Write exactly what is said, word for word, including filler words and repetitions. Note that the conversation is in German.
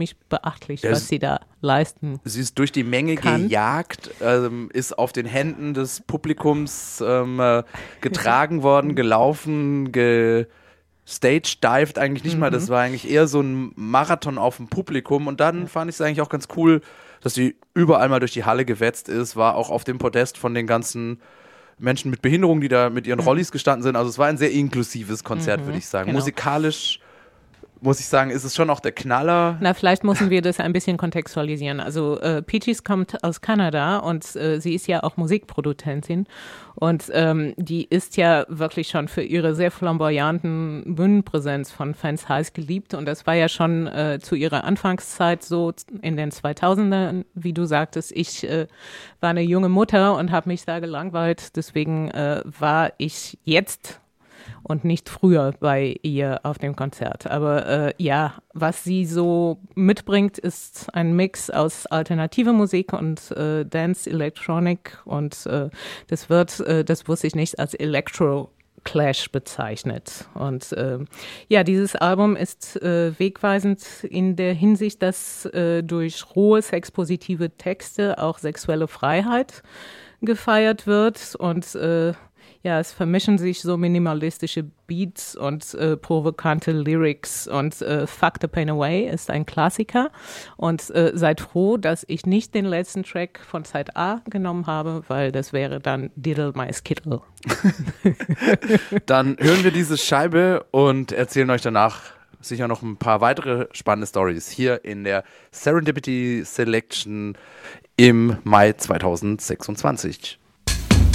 ziemlich beachtlich, Ja, was sie da leisten. Sie ist durch die Menge kann. gejagt, ähm, ist auf den Händen des Publikums ähm, äh, getragen worden, gelaufen, ge stage-dived eigentlich nicht mhm. mal. Das war eigentlich eher so ein Marathon auf dem Publikum. Und dann ja. fand ich es eigentlich auch ganz cool, dass sie überall mal durch die Halle gewetzt ist, war auch auf dem Podest von den ganzen Menschen mit Behinderung, die da mit ihren mhm. Rollis gestanden sind. Also es war ein sehr inklusives Konzert, mhm. würde ich sagen. Genau. Musikalisch muss ich sagen, ist es schon auch der Knaller. Na, vielleicht müssen wir das ein bisschen kontextualisieren. Also äh, Peaches kommt aus Kanada und äh, sie ist ja auch Musikproduzentin und ähm, die ist ja wirklich schon für ihre sehr flamboyanten Bühnenpräsenz von Fans heiß geliebt und das war ja schon äh, zu ihrer Anfangszeit so in den zweitausendern, wie du sagtest. Ich äh, war eine junge Mutter und habe mich da gelangweilt, deswegen äh, war ich jetzt und nicht früher bei ihr auf dem Konzert. Aber äh, ja, was sie so mitbringt, ist ein Mix aus alternative Musik und äh, Dance, Electronic und äh, das wird, äh, das wusste ich nicht, als Electro Clash bezeichnet. Und äh, ja, dieses Album ist äh, wegweisend in der Hinsicht, dass äh, durch rohe sexpositive Texte auch sexuelle Freiheit gefeiert wird und äh, ja, es vermischen sich so minimalistische Beats und äh, provokante Lyrics und äh, Fuck the Pain Away ist ein Klassiker und äh, seid froh, dass ich nicht den letzten Track von Side A genommen habe, weil das wäre dann Diddle My Skittle. Dann hören wir diese Scheibe und erzählen euch danach sicher noch ein paar weitere spannende Stories hier in der Serendipity Selection im Mai zweitausendsechsundzwanzig.